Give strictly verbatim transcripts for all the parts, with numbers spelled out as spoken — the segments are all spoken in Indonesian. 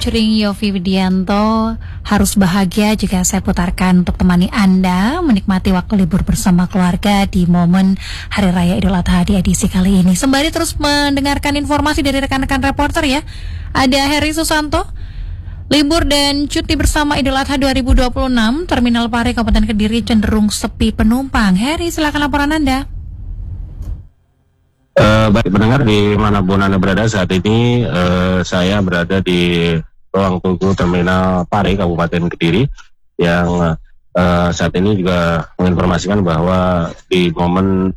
featuring Yovie Widianto, Harus Bahagia juga saya putarkan untuk temani Anda menikmati waktu libur bersama keluarga di momen Hari Raya Idul Adha di edisi kali ini. Sembari terus mendengarkan informasi dari rekan-rekan reporter ya. Ada Heri Susanto, libur dan cuti bersama Idul Adha dua ribu dua puluh enam, Terminal Pare Kabupaten Kediri cenderung sepi penumpang. Heri, silakan laporan Anda. Uh, baik pendengar dimanapun Anda berada saat ini, uh, saya berada di ruang tunggu Terminal Pare Kabupaten Kediri yang uh, saat ini juga menginformasikan bahwa di momen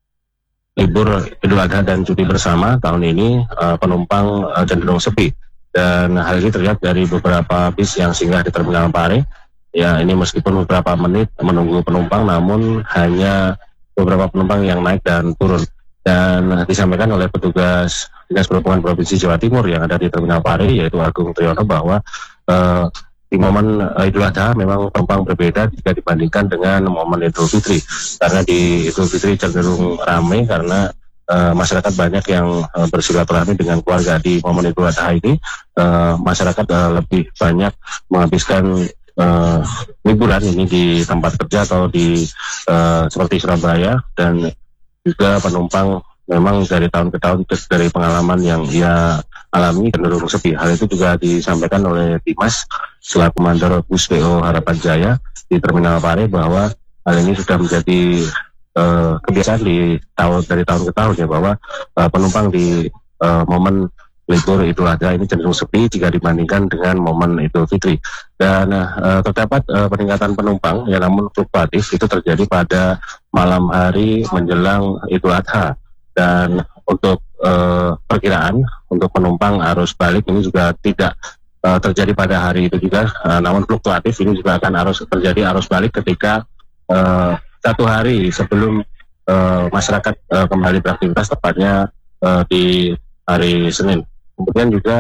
libur Idul Adha dan cuti bersama tahun ini uh, penumpang uh, cenderung sepi, dan hal ini terlihat dari beberapa bis yang singgah di Terminal Pare. Ya, ini meskipun beberapa menit menunggu penumpang, namun hanya beberapa penumpang yang naik dan turun. Dan disampaikan oleh petugas Dinas Perhubungan Provinsi Jawa Timur yang ada di Terminal Pare, yaitu Agung Triyono, bahwa uh, di momen uh, Idul Adha memang penumpang berbeda jika dibandingkan dengan momen Idul Fitri, karena di Idul Fitri cenderung ramai karena uh, masyarakat banyak yang uh, bersilaturahmi dengan keluarga. Di momen Idul Adha ini uh, masyarakat uh, lebih banyak menghabiskan uh, liburan ini di tempat kerja atau di uh, seperti Surabaya, dan juga penumpang memang dari tahun ke tahun dari pengalaman yang ia alami cenderung sepi. Hal itu juga disampaikan oleh Dimas selaku Mandor Bus P O Harapan Jaya di Terminal Pare, bahwa hal ini sudah menjadi uh, kebiasaan di tahun dari tahun ke tahun ya, bahwa uh, penumpang di uh, momen libur Idul Adha ini cenderung sepi jika dibandingkan dengan momen Idul Fitri. Dan uh, terdapat uh, peningkatan penumpang ya, namun fluktuatif, itu terjadi pada malam hari menjelang Idul Adha. Dan untuk uh, perkiraan untuk penumpang arus balik ini juga tidak uh, terjadi pada hari itu juga, uh, namun fluktuatif. Ini juga akan arus terjadi arus balik ketika uh, satu hari sebelum uh, masyarakat uh, kembali beraktivitas, tepatnya uh, di hari Senin. Kemudian juga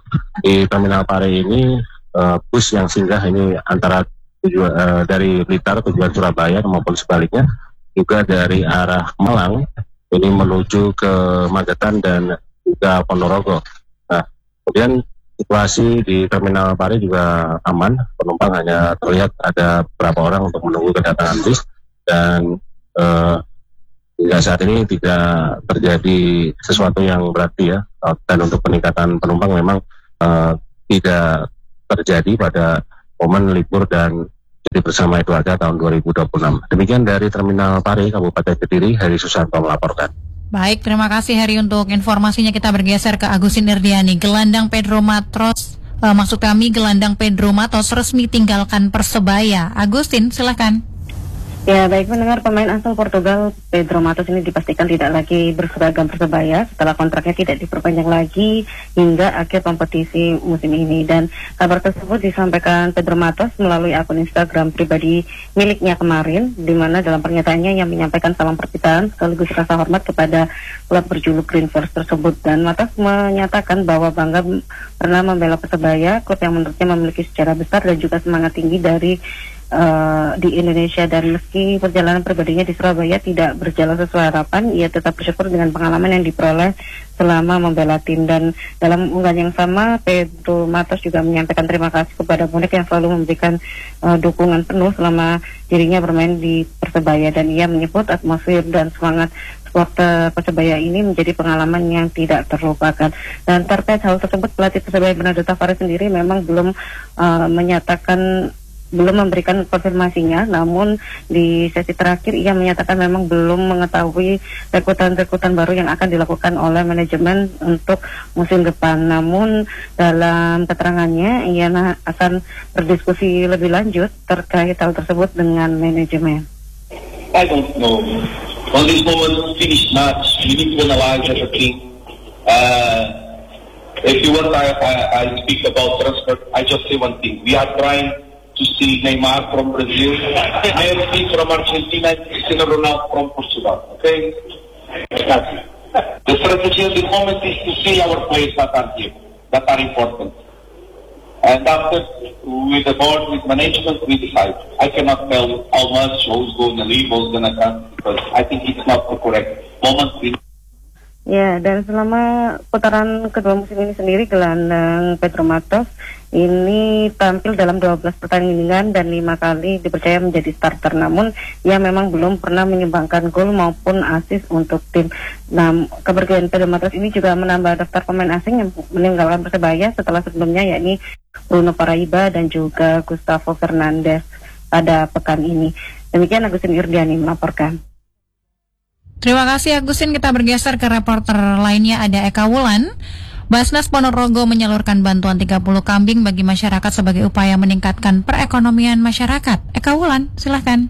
di Terminal Pare ini uh, bus yang singgah ini antara tujuan, uh, dari Blitar tujuan Surabaya maupun sebaliknya, juga dari arah Malang ini menuju ke Magetan dan juga Ponorogo. Nah, kemudian situasi di Terminal Pare juga aman, penumpang hanya terlihat ada beberapa orang untuk menunggu kedatangan bis, dan uh, hingga saat ini tidak terjadi sesuatu yang berarti ya. Dan untuk peningkatan penumpang memang uh, tidak terjadi pada momen libur dan cuti bersama Idul Adha tahun dua ribu dua puluh enam. Demikian dari Terminal Pare Kabupaten Kediri, Heri Susanto melaporkan. Baik, terima kasih Heri untuk informasinya. Kita bergeser ke Agustin Irdiani. Gelandang Pedro Matos, uh, maksud kami gelandang Pedro Matos resmi tinggalkan Persebaya. Agustin, silakan. Ya, baik mendengar, pemain asal Portugal Pedro Matos ini dipastikan tidak lagi berseragam Persebaya setelah kontraknya tidak diperpanjang lagi hingga akhir kompetisi musim ini. Dan kabar tersebut disampaikan Pedro Matos melalui akun Instagram pribadi miliknya kemarin, di mana dalam pernyataannya yang menyampaikan salam perpisahan sekaligus rasa hormat kepada klub berjuluk Green Force tersebut. Dan Matos menyatakan bahwa bangga pernah membela Persebaya, klub yang menurutnya memiliki sejarah besar dan juga semangat tinggi dari Uh, di Indonesia. Dan meski perjalanan pribadinya di Surabaya tidak berjalan sesuai harapan, ia tetap bersyukur dengan pengalaman yang diperoleh selama membela tim. Dan dalam unggahan yang sama, Pedro Matos juga menyampaikan terima kasih kepada bonek yang selalu memberikan uh, dukungan penuh selama dirinya bermain di Persebaya. Dan ia menyebut atmosfer dan semangat supporter Persebaya ini menjadi pengalaman yang tidak terlupakan. Dan terkait hal tersebut, pelatih Persebaya Bernardo Tavares sendiri memang belum uh, menyatakan belum memberikan konfirmasinya, namun di sesi terakhir ia menyatakan memang belum mengetahui rekrutan-rekrutan baru yang akan dilakukan oleh manajemen untuk musim depan. Namun dalam keterangannya ia akan berdiskusi lebih lanjut terkait hal tersebut dengan manajemen. I don't know. On this moment, finish match, you need to analyze everything. Uh, if you want, I, I, I speak about transfer. I just say one thing. We are trying to see Neymar from Brazil, Messi from Argentina, and Cristiano Ronaldo from Portugal. Okay? The strategy at the moment is to see our players that are here, that are important. And after, with the board, with management, we decide. I cannot tell how much, who's going to leave, who's going to come, because I think it's not the correct moment. Ya, dan selama putaran kedua musim ini sendiri, gelandang Pedro Matos ini tampil dalam dua belas pertandingan dan lima kali dipercaya menjadi starter. Namun, ia memang belum pernah menyumbangkan gol maupun assist untuk tim. Nah, kepergian Pedro Matos ini juga menambah daftar pemain asing yang meninggalkan Persebaya setelah sebelumnya, yakni Bruno Paraiba dan juga Gustavo Fernandes pada pekan ini. Demikian Agustin Irdiani melaporkan. Terima kasih Agustin. Kita bergeser ke reporter lainnya, ada Eka Wulan. Basnas Ponorogo menyalurkan bantuan tiga puluh kambing bagi masyarakat sebagai upaya meningkatkan perekonomian masyarakat. Eka Wulan, silahkan.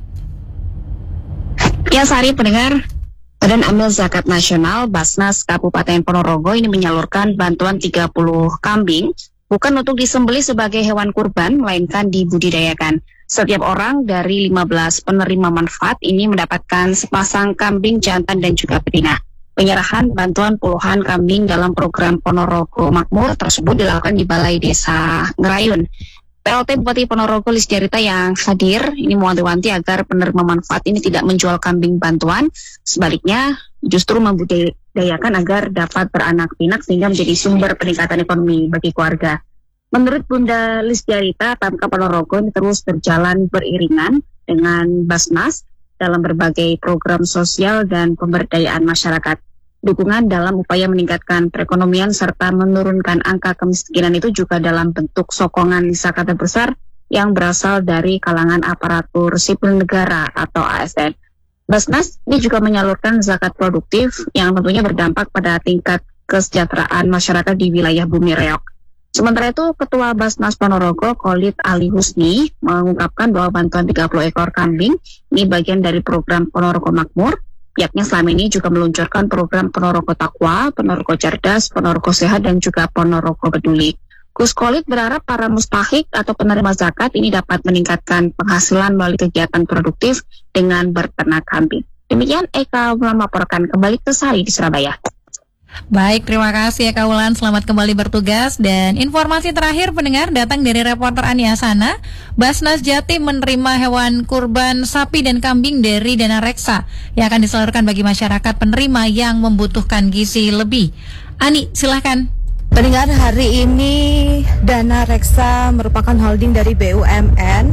Ya, Sari pendengar, Badan Amil Zakat Nasional Basnas Kabupaten Ponorogo ini menyalurkan bantuan tiga puluh kambing, bukan untuk disembelih sebagai hewan kurban, melainkan dibudidayakan. Setiap orang dari lima belas penerima manfaat ini mendapatkan sepasang kambing jantan dan juga betina. Penyerahan bantuan puluhan kambing dalam program Ponorogo Makmur tersebut dilakukan di Balai Desa Ngerayun. P L T Bupati Ponorogo Lis Jarita yang hadir ini mewanti-wanti agar penerima manfaat ini tidak menjual kambing bantuan, sebaliknya justru membudidayakan agar dapat beranak pinak sehingga menjadi sumber peningkatan ekonomi bagi keluarga. Menurut Bunda Lis Jarita, Pemkab Ponorogo ini terus berjalan beriringan dengan Basnas dalam berbagai program sosial dan pemberdayaan masyarakat. Dukungan dalam upaya meningkatkan perekonomian serta menurunkan angka kemiskinan itu juga dalam bentuk sokongan zakat besar yang berasal dari kalangan aparatur sipil negara atau A S N. Basnas ini juga menyalurkan zakat produktif yang tentunya berdampak pada tingkat kesejahteraan masyarakat di wilayah Bumi Reok. Sementara itu, Ketua Basnas Ponorogo, Khalid Ali Husni, mengungkapkan bahwa bantuan tiga puluh ekor kambing ini bagian dari program Ponorogo Makmur. Pihaknya selama ini juga meluncurkan program Ponorogo Takwa, Ponorogo Cerdas, Ponorogo Sehat, dan juga Ponorogo Peduli. Gus Khalid berharap para mustahik atau penerima zakat ini dapat meningkatkan penghasilan melalui kegiatan produktif dengan berternak kambing. Demikian Eka melaporkan, kembali ke Sari di Surabaya. Baik, terima kasih Eka Wulan, selamat kembali bertugas. Dan informasi terakhir pendengar datang dari reporter Ani Asana. Basnas Jatim menerima hewan kurban sapi dan kambing dari dana reksa yang akan disalurkan bagi masyarakat penerima yang membutuhkan gizi lebih. Ani, silahkan. Pendengar, hari ini Dana Reksa merupakan holding dari B U M N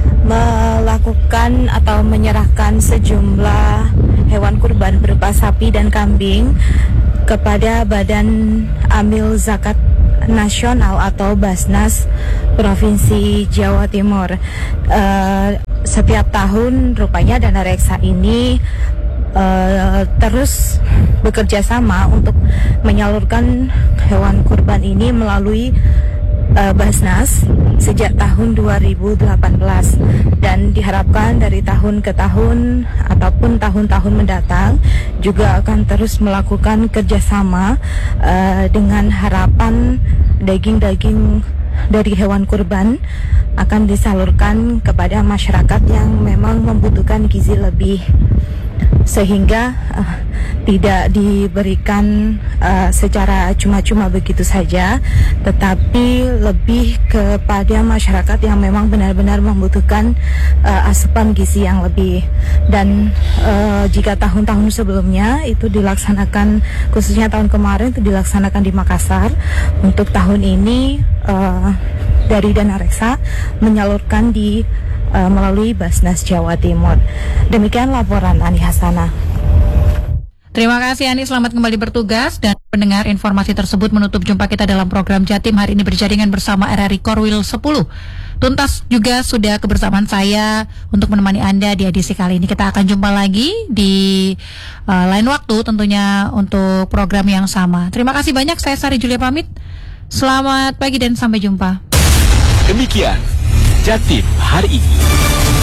melakukan atau menyerahkan sejumlah hewan kurban berupa sapi dan kambing kepada Badan Amil Zakat Nasional atau Basnas Provinsi Jawa Timur. Uh, setiap tahun rupanya Dana Reksa ini Uh, terus bekerja sama untuk menyalurkan hewan kurban ini melalui uh, Basnas sejak tahun dua ribu delapan belas, dan diharapkan dari tahun ke tahun ataupun tahun-tahun mendatang juga akan terus melakukan kerjasama uh, dengan harapan daging-daging dari hewan kurban akan disalurkan kepada masyarakat yang memang membutuhkan gizi lebih, sehingga uh, tidak diberikan uh, secara cuma-cuma begitu saja, tetapi lebih kepada masyarakat yang memang benar-benar membutuhkan uh, asupan gizi yang lebih. Dan uh, jika tahun-tahun sebelumnya itu dilaksanakan, khususnya tahun kemarin itu dilaksanakan di Makassar, untuk tahun ini uh, dari Dana Reksa menyalurkan di Uh, melalui Basnas Jawa Timur. Demikian laporan Ani Hasana. Terima kasih Ani, selamat kembali bertugas. Dan pendengar, informasi tersebut menutup jumpa kita dalam program Jatim hari ini berjaringan bersama R R I Korwil sepuluh. Tuntas juga sudah kebersamaan saya untuk menemani Anda di edisi kali ini. Kita akan jumpa lagi di uh, lain waktu tentunya untuk program yang sama. Terima kasih banyak, saya Sari Julia pamit. Selamat pagi dan sampai jumpa. Demikian Jatim hari ini.